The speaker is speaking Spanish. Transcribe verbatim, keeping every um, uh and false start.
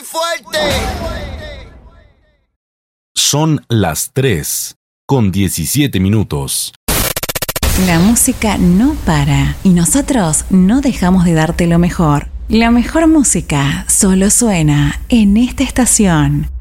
fuerte. Son las tres con diecisiete minutos. La música no para y nosotros no dejamos de darte lo mejor. La mejor música solo suena en esta estación.